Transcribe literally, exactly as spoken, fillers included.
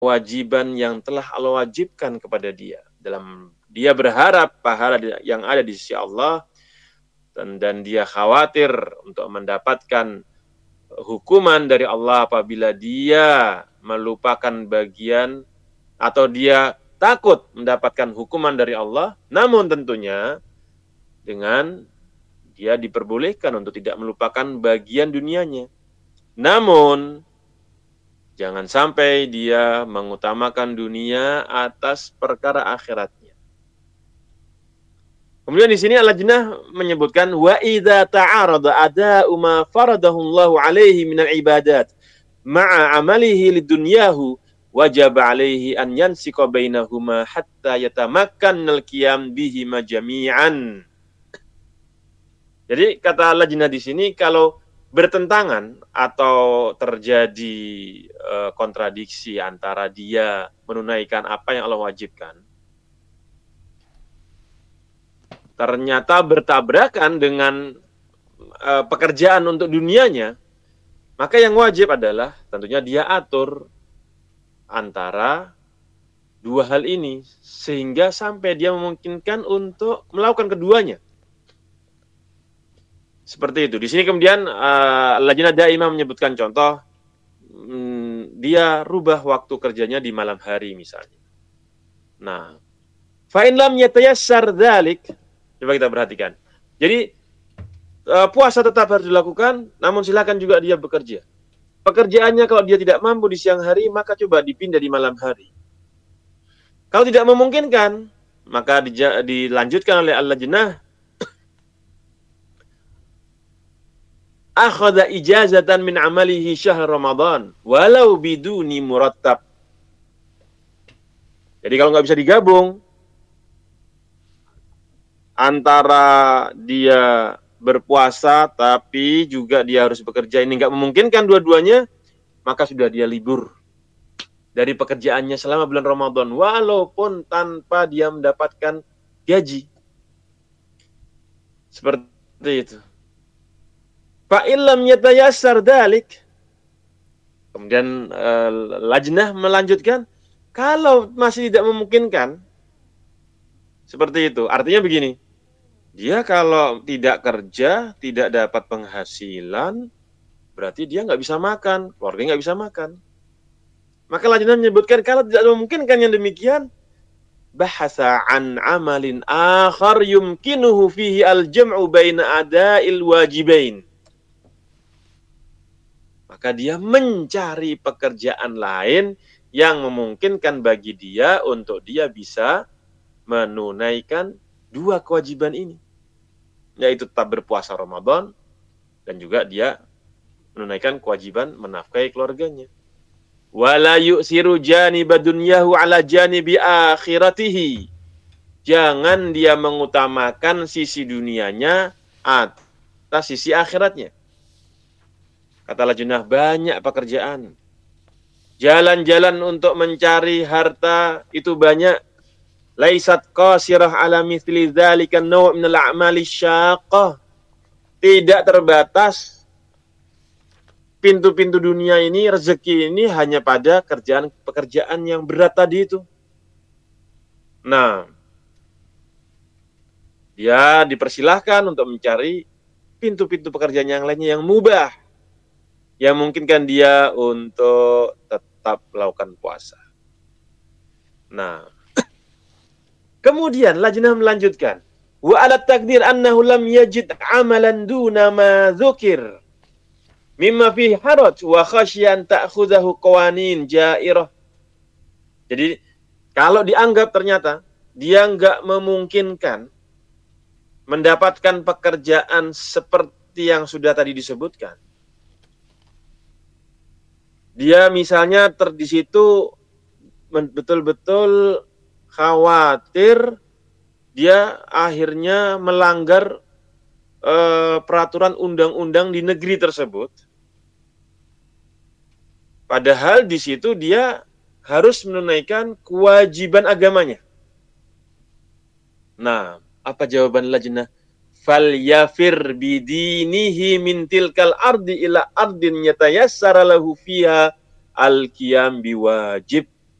kewajiban yang telah Allah wajibkan kepada dia. Dalam dia berharap pahala yang ada di sisi Allah, dan, dan dia khawatir untuk mendapatkan hukuman dari Allah apabila dia melupakan bagian atau dia takut mendapatkan hukuman dari Allah, namun tentunya dengan dia diperbolehkan untuk tidak melupakan bagian dunianya. Namun jangan sampai dia mengutamakan dunia atas perkara akhiratnya. Kemudian di sini Al-Lajnah menyebutkan wa idza ta'arada ada'u ma faradahu Allahu alaihi minal ibadat ma'a amalihi lidunyahu wajib alaihi an yansika bainahuma hatta yatamakkanal qiyam bihima jami'an. Jadi kata Al-Lajnah di sini, kalau bertentangan atau terjadi e, kontradiksi antara dia menunaikan apa yang Allah wajibkan, ternyata bertabrakan dengan e, pekerjaan untuk dunianya, maka yang wajib adalah tentunya dia atur antara dua hal ini sehingga sampai dia memungkinkan untuk melakukan keduanya. Seperti itu. Di sini kemudian uh, Lajnah Daimah menyebutkan contoh, hmm, dia rubah waktu kerjanya di malam hari misalnya. Nah, fa in lam yatayassar dzalik, coba kita perhatikan. Jadi uh, puasa tetap harus dilakukan, namun silakan juga dia bekerja. Pekerjaannya kalau dia tidak mampu di siang hari, maka coba dipindah di malam hari. Kalau tidak memungkinkan, maka dija- dilanjutkan oleh Al-Lajnah, akhadha ijazatan min amalihi syahr Ramadan walau biduni murattab. Jadi kalau nggak bisa digabung antara dia berpuasa tapi juga dia harus bekerja, ini nggak memungkinkan dua-duanya, maka sudah dia libur dari pekerjaannya selama bulan Ramadan walaupun tanpa dia mendapatkan gaji. Seperti itu. Fa illam yatayassar dzalik. Kemudian uh, Lajnah melanjutkan, kalau masih tidak memungkinkan seperti itu. Artinya begini, dia kalau tidak kerja, tidak dapat penghasilan, berarti dia nggak bisa makan, keluarga nggak bisa makan. Maka Lajnah menyebutkan kalau tidak memungkinkan yang demikian, bahasa an amalin akhar yumkinuhu fihi al-jam'u baina ada'il wajibain. Maka dia mencari pekerjaan lain yang memungkinkan bagi dia untuk dia bisa menunaikan dua kewajiban ini. Yaitu tetap berpuasa Ramadan dan juga dia menunaikan kewajiban menafkahi keluarganya. Wala yu'siru janiba dunyahu ala janibi akhiratihi. Jangan dia mengutamakan sisi dunianya atas sisi akhiratnya. Kata Lajnah, banyak pekerjaan. Jalan-jalan untuk mencari harta itu banyak. Laisat qasirah ala mithli dzalika naw' min al-a'mali syaqqah. Tidak terbatas pintu-pintu dunia ini, rezeki ini hanya pada kerjaan-pekerjaan yang berat tadi itu. Nah, dia dipersilahkan untuk mencari pintu-pintu pekerjaan yang lainnya yang mubah, yang memungkinkan dia untuk tetap melakukan puasa. Nah, kemudian Lajnah melanjutkan, wa ala takdir annahu lam yajid amalan duna ma dzukir mimma fihi haraj wa khasyan ta'khudhahu qawanin jairah. Jadi kalau dianggap ternyata dia enggak memungkinkan mendapatkan pekerjaan seperti yang sudah tadi disebutkan, dia misalnya ter di situ betul-betul khawatir dia akhirnya melanggar eh, peraturan undang-undang di negeri tersebut. Padahal di situ dia harus menunaikan kewajiban agamanya. Nah, apa jawaban Lajnah? Fal yafir bidinihi min tilkal ardi ila ardin yatayassara lahu fiha al-qiyam biwajib.